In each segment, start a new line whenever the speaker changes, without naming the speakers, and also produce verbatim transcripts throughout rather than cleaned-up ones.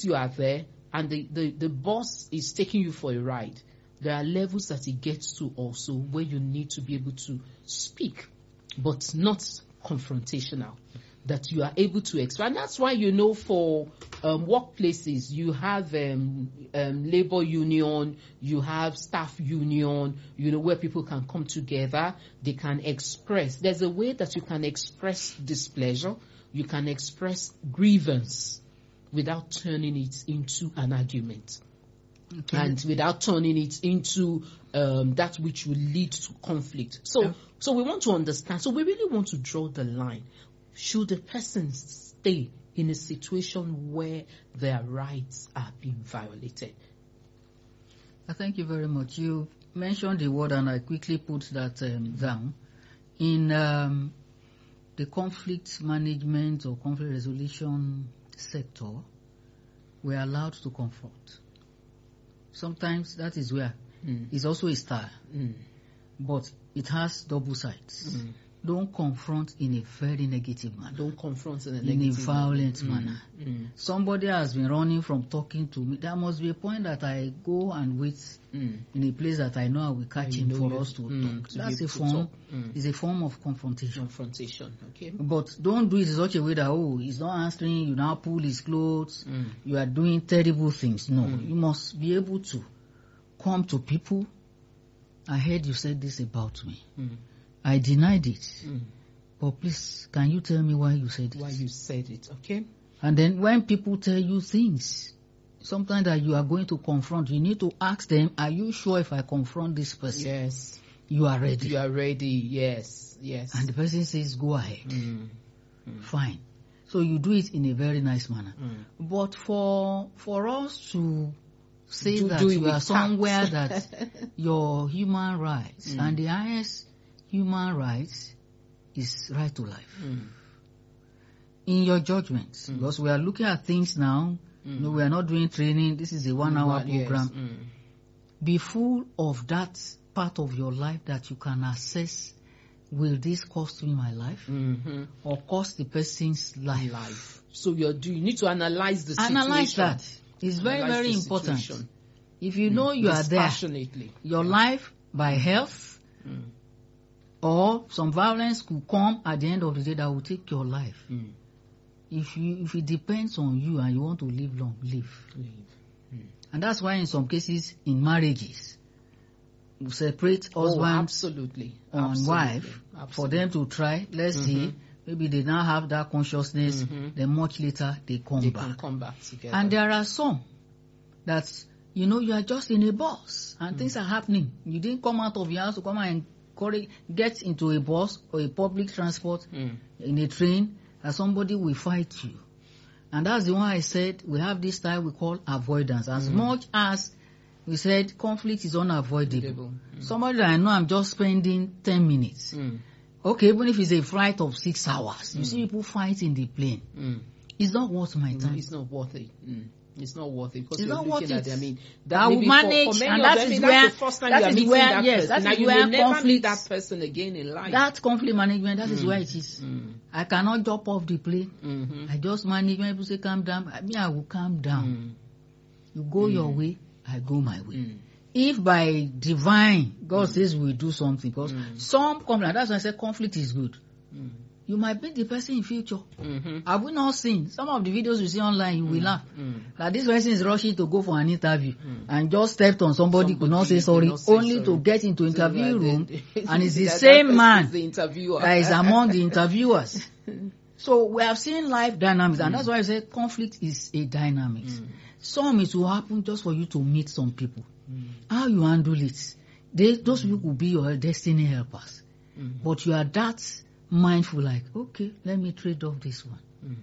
you are there and the, the, the boss is taking you for a ride, there are levels that it gets to also where you need to be able to speak, but not confrontational. That you are able to express. And that's why, you know, for um, workplaces, you have um, um, labor union, you have staff union, you know, where people can come together, they can express. There's a way that you can express displeasure, you can express grievance without turning it into an argument. Okay. And without turning it into um, that which will lead to conflict. So, yeah. so we want to understand. So we really want to draw the line. Should a person stay in a situation where their rights are being violated?
I thank you very much. You mentioned the word, and I quickly put that um, down. In um, the conflict management or conflict resolution sector, we are allowed to confront. Sometimes that is where mm. it's also a style, mm. but it has double sides. Mm. Don't confront in a very negative manner.
Don't confront in a,
in
negative
a violent
manner.
manner.
Mm. Mm.
Somebody has been running from talking to me. There must be a point that I go and wait mm. in a place that I know I will catch I him for us to mm, talk. To That's a form. Mm. Is a form of confrontation.
Confrontation. Okay.
But don't do it in such a way that oh, he's not answering. You now pull his clothes. Mm. You are doing terrible things. No, mm. you must be able to come to people. I heard you said this about me. Mm. I denied it. Mm. But please, can you tell me why you said it?
Why you said it, okay?
And then when people tell you things, sometimes that you are going to confront, you need to ask them, are you sure if I confront this person?
Yes.
You are ready.
You are ready, yes, yes.
And the person says, go ahead.
Mm. Mm.
Fine. So you do it in a very nice manner.
Mm.
But for for us to say
do,
that
do
you are somewhere that your human rights mm. and the highest human rights is right to life. Mm. In your judgments, mm. because we are looking at things now, mm. you know, we are not doing training, this is a one hour mm, program. Yes. Mm. Be full of that part of your life that you can assess, will this cost me my life
mm-hmm.
or cost the person's life?
life. So you're, do you need to analyze the situation.
Analyze that. It's very,
analyze
very important.
Situation.
If you know mm. you are there, your yeah. life by health, mm. or some violence could come at the end of the day that will take your life. Mm. If you if it depends on you and you want to live long, live.
live. Mm.
And that's why in some cases in marriages, we separate
oh,
husband
absolutely.
and
absolutely.
wife
absolutely.
for them to try. Let's mm-hmm. see, maybe they now have that consciousness.
Mm-hmm.
Then much later they come
they
back.
Can come back together.
And there are some that you know you are just in a bus and mm. things are happening. You didn't come out of your house to come and get into a bus or a public transport
mm.
in a train, and somebody will fight you. And that's the one I said we have this style we call avoidance. As mm. much as we said conflict is unavoidable. Mm. Somebody that I know I'm just spending ten minutes.
Mm.
Okay, even if it's a flight of six hours,
mm.
you see people fight in the plane.
Mm.
It's not worth my time.
No, it's not worth it. Mm. It's not worth it because
it's
you're
not
looking
worth
at it. I mean,
that I will manage,
for, for
and that
them,
is
I mean,
where
that's the first time
that
you are
is
meeting
where
that
yes,
person.
that
Now,
is
you
where
will never
conflict,
meet that person again in life.
That conflict management, that
mm.
is where it is.
Mm.
I cannot jump off the plane.
Mm-hmm.
I just manage. When people say calm down, I mean I will calm down.
Mm.
You go
mm.
your way, I go my way.
Mm.
If by divine God
mm.
says we will do something, because
mm.
some conflict, that's why I said conflict is good.
Mm.
You might beat the person in future.
Mm-hmm.
Have we not seen some of the videos you see online? You
mm.
will laugh
mm.
that this person is rushing to go for an interview
mm.
and just stepped on somebody, somebody could not say sorry, not say only sorry. to get into interview so, room, and it's the same man
the interviewer.
that is among the interviewers. So we have seen life dynamics, and mm. that's why I said conflict is a dynamics. Mm. Some it will happen just for you to meet some people.
Mm.
How you handle it, they, those mm. people will be your destiny helpers.
Mm.
But you are that mindful, like, okay, let me trade off this one.
Mm.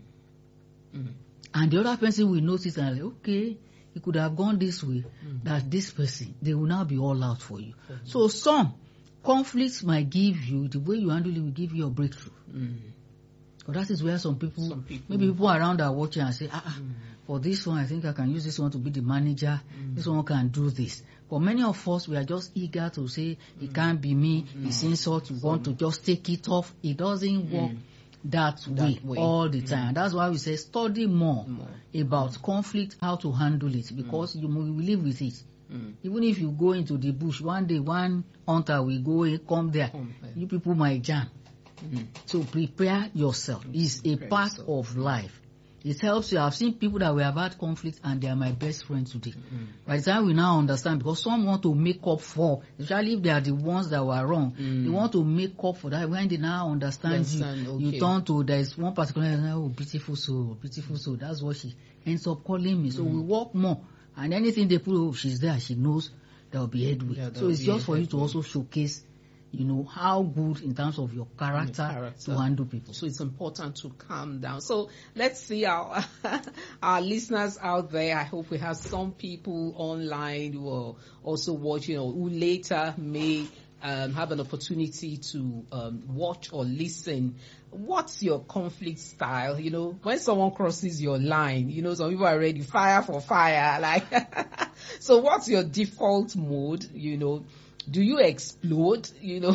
Mm.
And the other person will notice and like, okay, it could have gone this way,
mm.
that this person, they will now be all out for you. Mm. So some conflicts might give you, the way you handle it will give you a breakthrough.
Mm.
But that is where some people,
some people
maybe people around are watching and say, ah, ah
mm.
for this one, I think I can use this one to be the manager.
Mm.
This one can do this. But many of us, we are just eager to say, it mm. can't be me. Mm. It's insult. You mm. want to just take it off. It doesn't work.
Mm.
that,
That
way,
way.
all the time.
Mm.
That's why we say study more,
More.
about conflict, how to handle it, because you will live with it.
Mm.
Even if you go into the bush, one day one hunter will go in, come there,
Come there.
you people might jam.
Mm.
So prepare yourself. It's a
Prepare
part
yourself.
of life. It helps you. I've seen people that we have had conflict and they are my best friends today.
Mm.
By the time we now understand, because some want to make up for, especially if they are the ones that were wrong,
Mm.
they want to make up for that. When they now understand,
Understand,
you,
okay.
you turn to, there is one particular, oh, beautiful soul, beautiful soul. That's what she ends up calling me. So
Mm.
we work more. And anything they put, oh, she's there, she knows there will be headway.
Yeah, there
so
will
it's
be
just for you to
headway.
also showcase, you know, how good in terms of your character,
Your character.
to handle people.
So it's important to calm down. So let's see our our listeners out there. I hope we have some people online who are also watching or who later may um, have an opportunity to um, watch or listen. What's your conflict style? You know, when someone crosses your line, you know, some people are ready, fire for fire. Like, so what's your default mode? You know, do you explode? You know,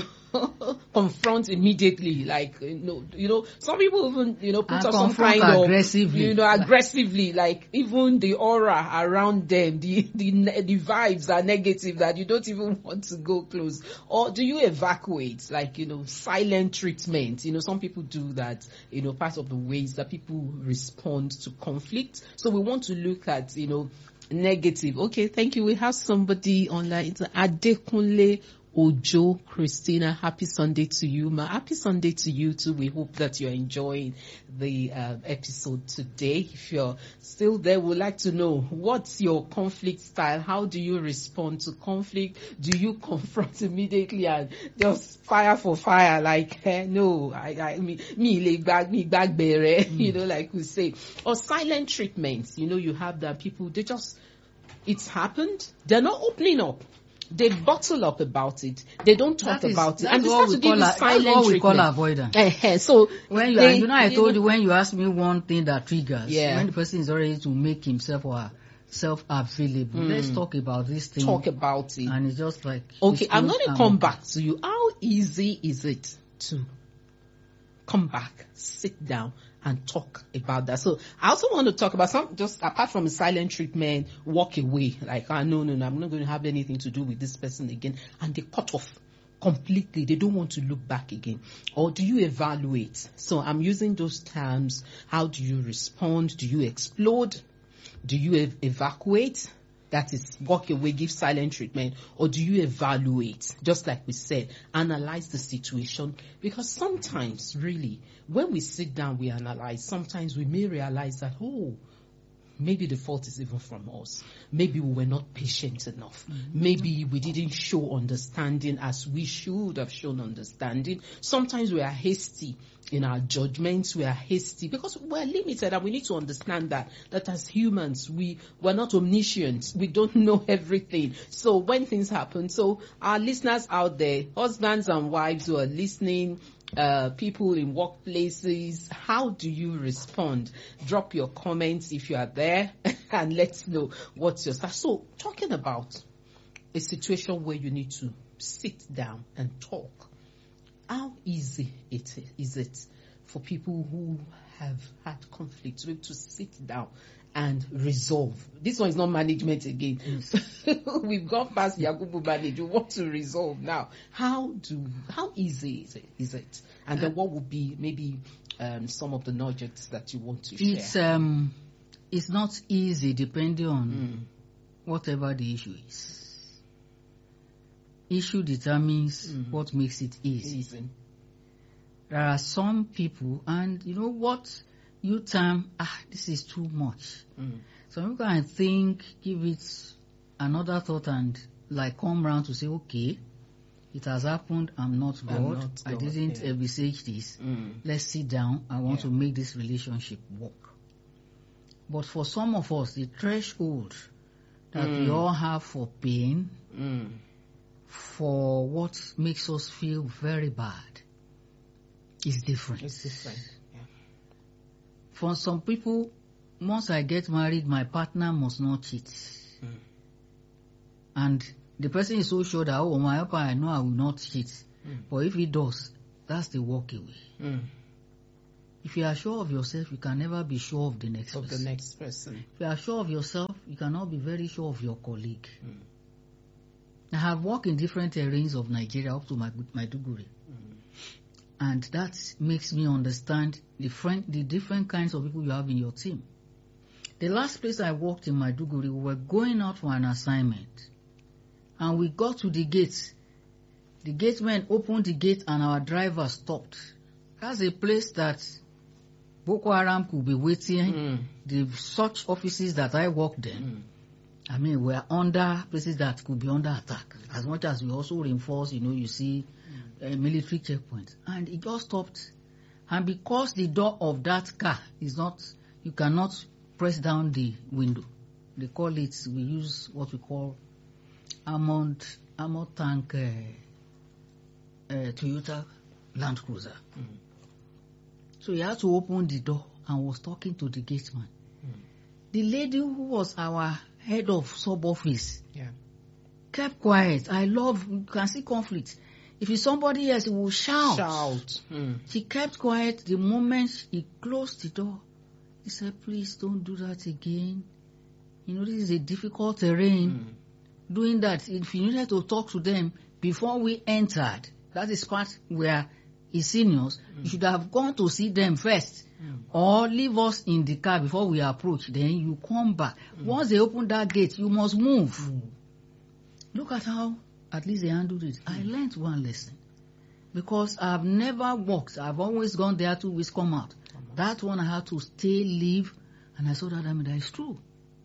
confront immediately, like, you know, you know, some people even, you know, put
And
up some
confront
kind of,
aggressively.
you know, aggressively, like even the aura around them, the, the, ne- the vibes are negative that you don't even want to go close. Or do you evacuate, like, you know, silent treatment? You know, some people do that, you know, part of the ways that people respond to conflict. So we want to look at, you know, negative. Okay, thank you. We have somebody online. It's Adekunle Ojo Christina. Happy Sunday to you, ma. Happy Sunday to you too. We hope that you're enjoying the uh, episode today. If you're still there, we'd like to know, what's your conflict style? How do you respond to conflict? Do you confront immediately and just fire for fire? Like, eh, no, I, I, me, me, le bag, me bag bere, you know, like we say. Or silent treatments. You know, you have that people, they just, it's happened. They're not opening up. They bottle up about it. They don't talk
That is-
about it.
that's
And they
what
start
we
to give
call
you
a- that's
silent
what we call
treatment.
avoidance.
Eh-heh. So
When you,
they-
are, you know, I told
know-
you, when you ask me one thing that triggers,
Yeah.
when the person is ready to make himself or herself available,
Mm.
let's talk about this thing.
talk about it.
And it's just like,
Okay,
it's
I'm
close
going to
and
come
okay.
back to you. How easy is it to come back, sit down, and talk about that? So I also want to talk about some, just apart from silent treatment, walk away. Like, ah, no, no, no, I'm not going to have anything to do with this person again. And they cut off completely. They don't want to look back again. Or do you evaluate? So I'm using those terms. How do you respond? Do you explode? Do you ev- evacuate? That is, walk away, give silent treatment. Or do you evaluate? Just like we said, analyze the situation. Because sometimes, really, when we sit down, we analyze, sometimes we may realize that, oh, maybe the fault is even from us. Maybe we were not patient enough. Mm-hmm. Maybe we didn't show understanding as we should have shown understanding. Sometimes we are hasty in our judgments. We are hasty because we're limited, and we need to understand that, that as humans, we, we're not omniscient. We don't know everything. So when things happen, so our listeners out there, husbands and wives who are listening, Uh, people in workplaces, how do you respond? Drop your comments if you are there and let's know what's your style. So talking about a situation where you need to sit down and talk, how easy it is it for people who have had conflict to be able to sit down and resolve? This one is not management again. Yes. We've gone past Yakubu manage. We want to resolve now. How do how easy is it? Is it? And then what would be maybe um, some of the nuggets that you want to share?
It's um, it's not easy depending on
Mm.
whatever the issue is. Issue determines
Mm.
what makes it easy.
Easy.
There are some people, and you know what you term, ah, this is too much.
Mm.
Some people can think, give it another thought, and like come round to say, okay, it has happened. I'm not God.
I'm not
I
God,
didn't
yeah.
envisage this.
Mm.
Let's sit down. I want
Yeah.
to make this relationship work. But for some of us, the threshold that we
Mm.
all have for pain,
Mm.
for what makes us feel very bad, is different.
It's different. Yeah.
For some people, once I get married, my partner must not cheat.
Mm.
And the person is so sure that, oh, my husband, I know I will not cheat.
Mm.
But if he does, that's the walk away.
Mm.
If you are sure of yourself, you can never be sure of the next
Of
person.
the next person.
If you are sure of yourself, you cannot be very sure of your colleague.
Mm.
I have worked in different areas of Nigeria up to my Maiduguri.
Mm.
And that makes me understand the, friend, the different kinds of people you have in your team. The last place I worked in Maiduguri, we were going out for an assignment. And we got to the gate. The gateman opened the gate and our driver stopped. That's a place that Boko Haram could be waiting.
Mm.
The such offices that I worked in,
Mm.
I mean, we're under places that could be under attack. As much as we also reinforce, you know, you see uh, military checkpoints. And it just stopped. And because the door of that car is not, you cannot press down the window. They call it, we use what we call armored, armored tank uh, uh, Toyota Land Cruiser.
Mm.
So he had to open the door and was talking to the gateman.
Mm.
The lady who was our head of sub-office
Yeah.
kept quiet. I love, you can see conflict. If it's somebody else, he will shout.
Shout. Mm.
She kept quiet. The moment he closed the door, he said, please don't do that again. You know, this is a difficult terrain.
Mm.
Doing that, if you needed to talk to them before we entered, that is part where his seniors,
Mm.
you should have gone to see them first.
Mm.
Or leave us in the car before we approach. Then you come back.
Mm.
Once they open that gate, you must move.
Mm.
Look at how at least they handled it. I learned one lesson. Because I've never walked. I've always gone there two weeks, come out. That one I had to stay, leave. And I saw that, I mean, that is true.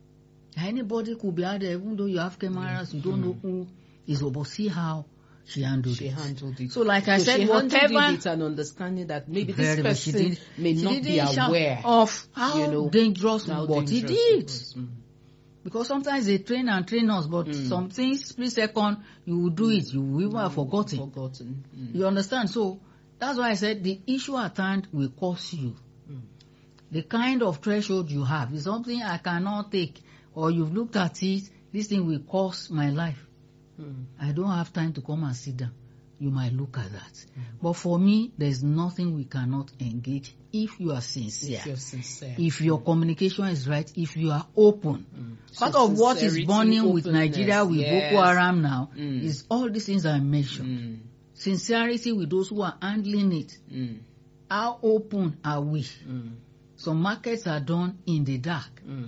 Anybody could be out there, even though you have cameras, you don't
Mm.
know who is, but see how she handled
She
it.
handled it.
So like I
So
said,
she handled
whatever...
it with an understanding that maybe
Very
this
well. She
person
did-
may
she
not be
didn't shout
aware
of how
you know,
dangerous
how
what he
dangerous
did.
it was. Mm.
Because sometimes they train and train us, but
Mm.
some things, split second, you will do it. You will even have forgotten.
Forgotten. Mm.
You understand? So that's why I said the issue at hand will cost you.
Mm.
The kind of threshold you have is something I cannot take, or you've looked at it, this thing will cost my life.
Mm.
I don't have time to come and sit down. You might look at that.
Mm.
But for me, there's nothing we cannot engage if you are sincere.
If you're sincere.
If your communication is right, if you are open.
Mm.
Part
So
of what is
sincerity,
burning with
openness,
Nigeria, with
yes.
Boko Haram now,
Mm.
is all these things I mentioned.
Mm.
Sincerity with those who are handling it.
Mm.
How open are we?
Mm.
Some markets are done in the dark.
Mm.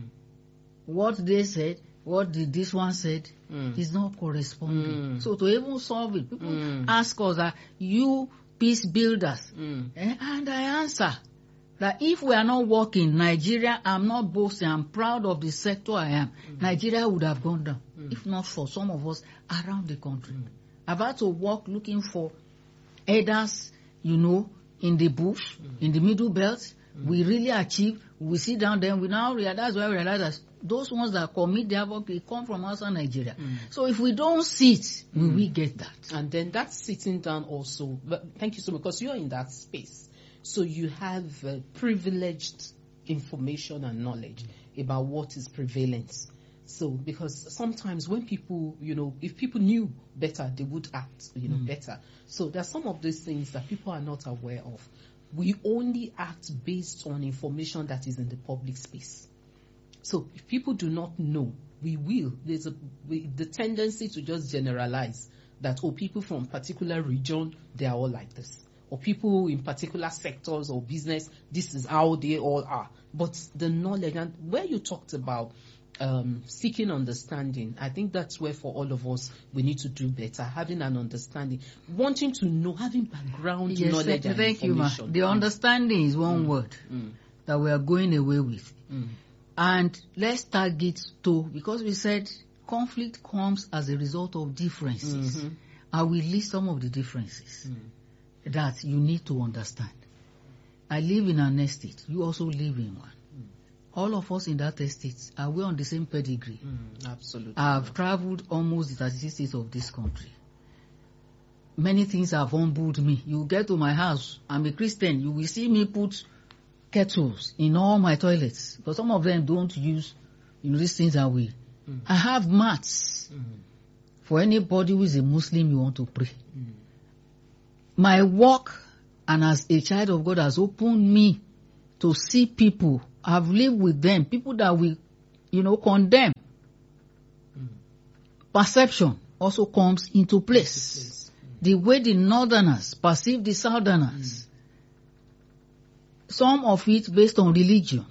What they said, what did this one said,
Mm.
is not corresponding.
Mm.
So to even solve it, people
Mm.
ask us that, you peace builders,
Mm.
eh, and I answer that if we are not working, Nigeria, I'm not boasting, I'm proud of the sector I am, mm. Nigeria would have gone down, mm. if not for some of us around the country. Mm. I've had to work looking for elders, you know, in the bush, mm. in the middle belt. Mm. We really achieve, we sit down there, we now realize, that's why we realize that those ones that commit their work, they come from outside Nigeria. Mm. So if we don't sit, will mm. we get that?
And then that's sitting down also. But thank you so much, because you're in that space. So you have uh, privileged information and knowledge about what is prevalent. So because sometimes when people, you know, if people knew better, they would act, you know, mm. better. So there's some of these things that people are not aware of. We only act based on information that is in the public space. So if people do not know, we will. There's a we, the tendency to just generalize that, oh, people from particular region, they are all like this. Or people in particular sectors or business, this is how they all are. But the knowledge, and where you talked about um, seeking understanding, I think that's where for all of us, we need to do better. Having an understanding, wanting to know, having background
yes,
knowledge
thank,
and
thank
information.
You, ma. The mm. understanding is one mm. word
mm.
that we are going away with.
Mm.
And let's target to, because we said conflict comes as a result of differences. Mm-hmm. I will list some of the differences mm. that you need to understand. I live in an estate. You also live in one. Mm. All of us in that estate, are we on the same pedigree?
Mm, absolutely.
I've traveled almost the thirty-six states of this country. Many things have humbled me. You get to my house, I'm a Christian, you will see me put kettles in all my toilets, because some of them don't use, you know, these things that we. Mm. I have mats mm. for anybody who is a Muslim you want to pray. Mm. My work and as a child of God has opened me to see people. I've lived with them, people that we, you know, condemn. Mm. Perception also comes into place. place. Mm. The way the northerners perceive the southerners. Mm. Some of it based on religion.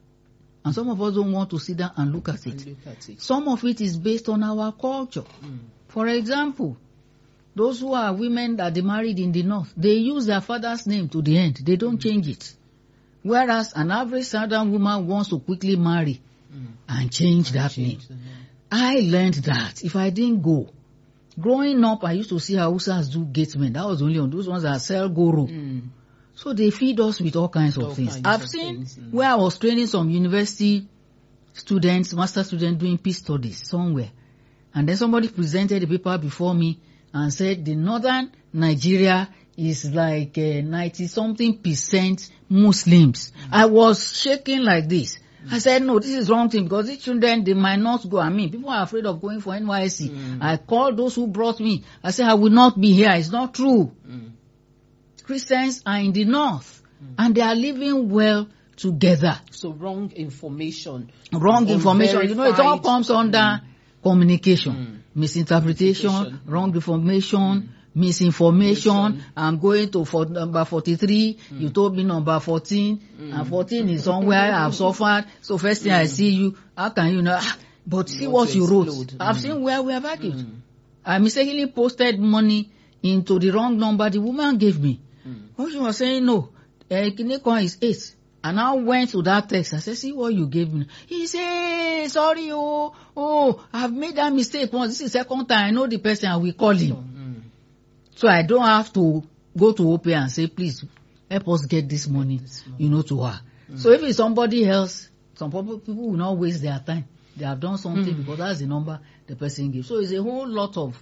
And some of us don't want to sit down and look at it. Look at it. Some of it is based on our culture. Mm. For example, those who are women that they married in the north, they use their father's name to the end. They don't mm. change it. Whereas an average southern woman wants to quickly marry mm. and change and that change name. name. I learned that if I didn't go, growing up, I used to see Hausas do gatemen. That was only on those ones that sell goro. Mm. So they feed us with all kinds all of things. Kinds I've of seen things, mm. where I was training some university students, master students doing peace studies somewhere. And then somebody presented the paper before me and said the northern Nigeria is like uh, ninety something percent Muslims. Mm. I was shaking like this. Mm. I said, no, this is wrong thing because these children, they might not go. I mean, people are afraid of going for N Y S C. Mm. I called those who brought me. I said, I will not be here. It's not true. Mm. Christians are in the north mm. and they are living well together.
So wrong information.
Wrong information. You know, it all comes under mm. communication, mm. misinterpretation, wrong information, mm. misinformation. I'm going to for number forty-three. Mm. You told me number fourteen. Mm. And fourteen is somewhere I've suffered. So first thing mm. I see you, how can you know? But you see what you wrote. Mm. I've seen where we have argued. Mm. I mistakenly posted money into the wrong number the woman gave me. Mm. When she was saying no, uh, Kinekon is eight. And I went to that text. I said, see what you gave me. He said, sorry, oh, oh, I've made that mistake once. This is the second time. I know the person. I will call him. Mm. So I don't have to go to O P and say, please, help us get this money, this money. you know, to her. Mm. So if it's somebody else, some people, people will not waste their time. They have done something mm. because that's the number the person gives. So it's a whole lot of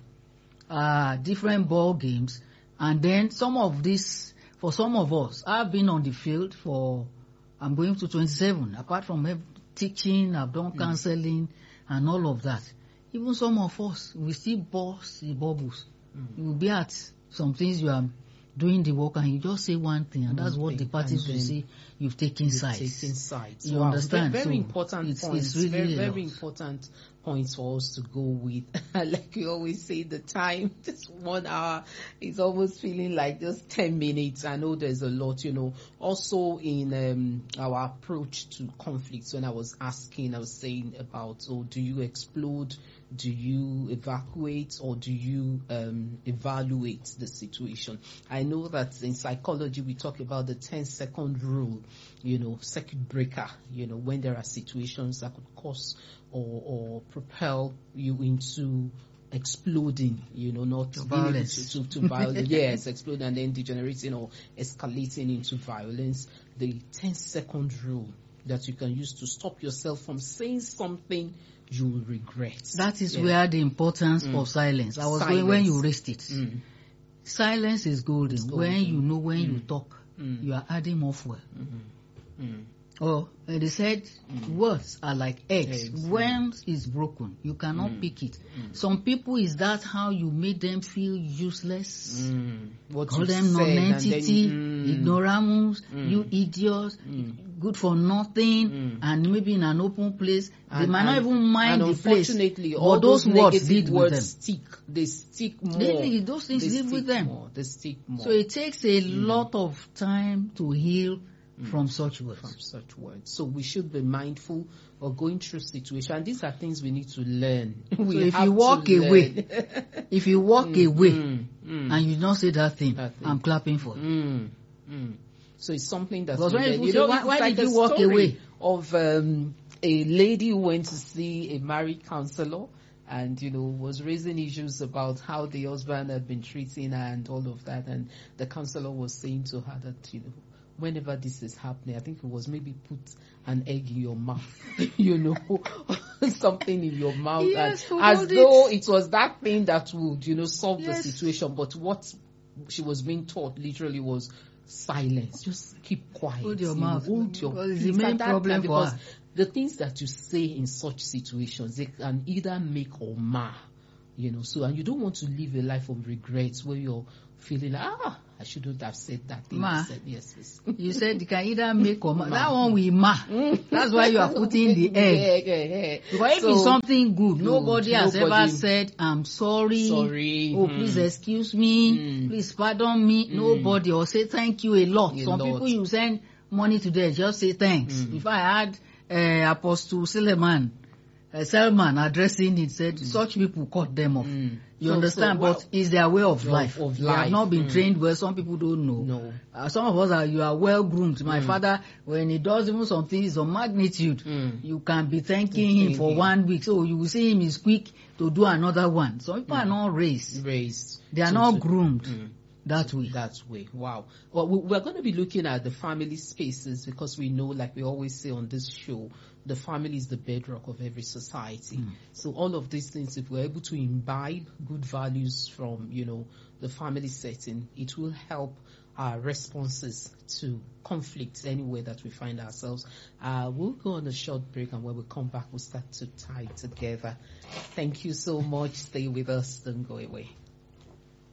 uh, different ball games. And then some of this, for some of us, I've been on the field for... I'm going to twenty-seven. Apart from teaching, I've done counseling mm. and all of that. Even some of us, we still burst the bubbles. Mm. You will be at some things you are doing the work and you just say one thing and that's what the parties will say. You've taken you've sides. Taken sides. You wow. understand?
Very, very
so
important
it's,
points.
It's really
very, very important points for us to go with. Like you always say, the time, this one hour is almost feeling like just ten minutes. I know there's a lot, you know. Also in um, our approach to conflicts, when I was asking, I was saying about, oh, do you explode? Do you evacuate or do you um, evaluate the situation? I know that in psychology we talk about the ten second rule, you know, circuit breaker, you know, when there are situations that could cause or, or propel you into exploding, you know, not
violence.
To, to, to violence. Yes, exploding and then degenerating or escalating into violence. The ten second rule that you can use to stop yourself from saying something you will regret.
That is yeah. where the importance mm. of silence. I was silence. going when you raised it. Mm. Silence is golden. golden. When you know when mm. you talk, mm. you are adding more fuel. Mm-hmm. Mm. Oh, and they said mm. words are like eggs. eggs when mm. it's broken, you cannot mm. pick it. Mm. Some people, is that how you made them feel useless? Mm.
What
Call them non-entity,
mm.
ignoramus, mm. you idiots, mm. good for nothing, mm. and maybe in an open place, and, they might not even mind the place.
Unfortunately, all those, those words did with them. Stick. They stick more.
They, those things
they
live with them.
More. They stick more.
So it takes a mm. lot of time to heal Mm. from such words.
From such words. So we should be mindful of going through situations. And these are things we need to learn.
So
we
if you walk away, if you walk mm, away mm, mm. and you don't say that thing, that thing. I'm clapping for you.
Mm, mm. So it's something that's
because when
you
say,
know,
why, why
like
did you walk away?
Of um, a lady who went to see a married counselor and, you know, was raising issues about how the husband had been treating her and all of that. And the counselor was saying to her that, you know, whenever this is happening, I think it was maybe put an egg in your mouth, you know, something in your mouth,
yes,
and as though it? it was that thing that would, you know, solve yes. the situation. But what she was being taught literally was silence. Just keep quiet.
Hold your
you
mouth.
Know, hold your
well, the main problem for her.
The things that you say in such situations, they can either make or mar, you know. So, and you don't want to live a life of regrets where you're feeling like, ah, I shouldn't have said that thing.
Ma,
I said, yes, yes.
You said you can either make or ma. That one we ma. That's why you are putting the egg.
Yeah, yeah, yeah.
Because if
So,
it's something good,
good,
nobody has
nobody-
ever said, I'm sorry.
Sorry.
Oh,
Mm.
please excuse me.
Mm.
Please pardon me.
Mm.
Nobody. Or say thank you a lot.
A
Some
lot.
people you send money to them, just say thanks.
Mm.
If I had uh, Apostle Suleiman, uh, Selman addressing it, said such people cut them off.
Mm.
You
So-
understand?
so, wow.
But it's their way of
Of-
life.
of
They have
life.
not been
Mm.
trained well. Some people don't know.
No.
Uh, some of us are, you are well groomed. My
Mm.
father, when he does even some things of magnitude,
Mm.
you can be thanking him for
Thanking.
one week. So you will see him is quick to do another one. Some people are
Mm.
not raised.
Raised.
They are
to-
not
to-
groomed
Mm.
that way.
That way. Wow. Well, we- we're going to be looking at the family spaces because we know, like we always say on this show, the family is the bedrock of every society.
Mm.
So all of these things, if we're able to imbibe good values from, you know, the family setting, it will help our responses to conflicts anywhere that we find ourselves. Uh, we'll go on a short break, and when we come back, we'll start to tie together. Thank you so much. Stay with us. Don't go away.